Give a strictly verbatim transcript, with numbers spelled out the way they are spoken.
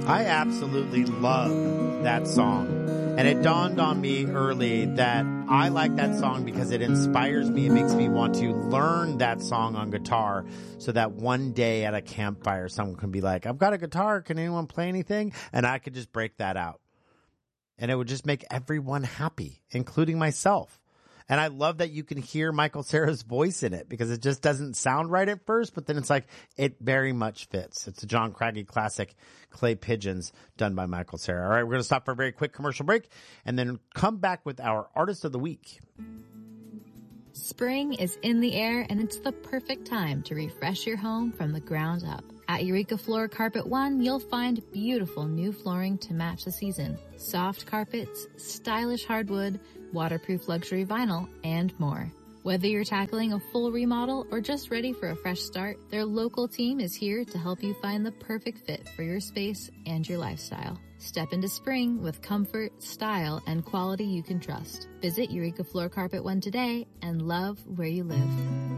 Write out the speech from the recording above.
I absolutely love that song. And it dawned on me early that I like that song because it inspires me. It makes me want to learn that song on guitar so that one day at a campfire, someone can be like, I've got a guitar. Can anyone play anything? And I could just break that out. And it would just make everyone happy, including myself. And I love that you can hear Michael Cera's voice in it because it just doesn't sound right at first, but then it's like it very much fits. It's a John Craggy classic, Clay Pigeons, done by Michael Cera. All right, we're going to stop for a very quick commercial break and then come back with our Artist of the Week. Spring is in the air, and it's the perfect time to refresh your home from the ground up. At Eureka Floor Carpet One, you'll find beautiful new flooring to match the season, soft carpets, stylish hardwood, waterproof luxury vinyl, and more. Whether you're tackling a full remodel or just ready for a fresh start, their local team is here to help you find the perfect fit for your space and your lifestyle. Step into spring with comfort, style, and quality you can trust. Visit Eureka Floor Carpet One today and love where you live.